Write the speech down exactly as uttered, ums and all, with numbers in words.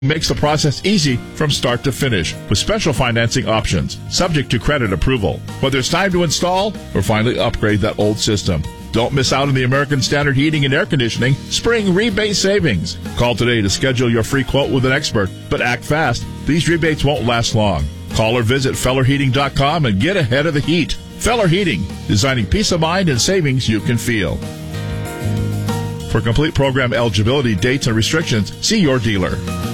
makes the process easy from start to finish with special financing options, subject to credit approval. Whether it's time to install or finally upgrade that old system. Don't miss out on the American Standard Heating and Air Conditioning Spring Rebate Savings. Call today to schedule your free quote with an expert, but act fast. These rebates won't last long. Call or visit feller heating dot com and get ahead of the heat. Feller Heating, designing peace of mind and savings you can feel. For complete program eligibility, dates, and restrictions, see your dealer.